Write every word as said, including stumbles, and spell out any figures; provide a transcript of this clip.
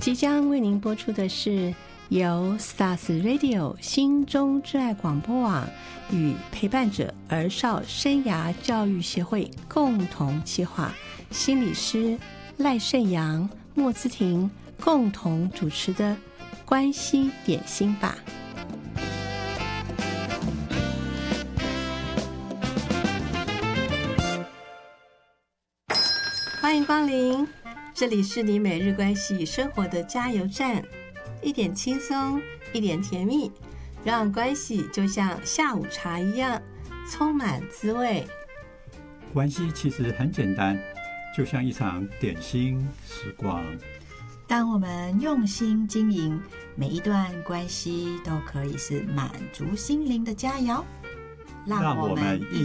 即将为您播出的是由 Stars Radio 心中之爱广播网与陪伴者儿少生涯教育协会共同企划，心理师赖胜阳、莫姿婷共同主持的关系点心吧。欢迎光临，这里是你每日关系与生活的加油站，一点轻松，一点甜蜜，让关系就像下午茶一样充满滋味。 关系其实很简单，就像一场点心时光。 当我们用心经营，每一段关系都可以是满足心灵的佳肴。 让我们一